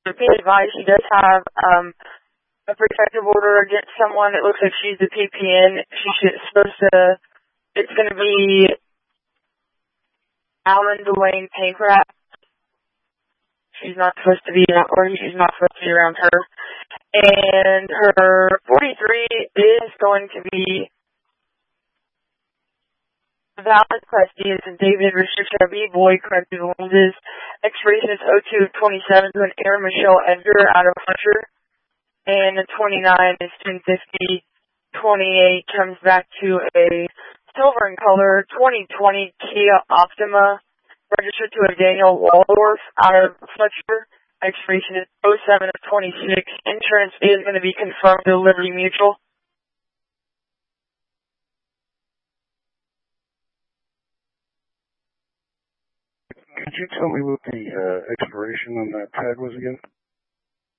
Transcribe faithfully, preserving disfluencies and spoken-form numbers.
Be advised, she does have um, a protective order against someone. It looks like she's the P P N. She should, supposed to, it's going to be Alan Dwayne Pankrat. She's not supposed to be, or she's not supposed to be around her. And her forty-three is going to be Valid Prestige and David Restrictor B. Boy corrected lenses. Expiration is oh two twenty-seven to an Aaron Michelle Edgar out of Hunter. And the twenty-nine is ten fifty. twenty-eight comes back to a silver in color twenty twenty Kia Optima, registered to a Daniel Waldorf out of Fletcher. Expiration is oh seven of twenty-six. Insurance is going to be confirmed to Liberty Mutual. Could you tell me what the uh, expiration on that tag was again?